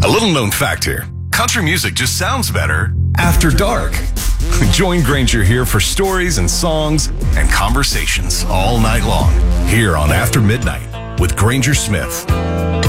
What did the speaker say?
A little known fact here. Country music just sounds better after dark. Join Granger here for stories and songs and conversations all night long here on After Midnight with Granger Smith.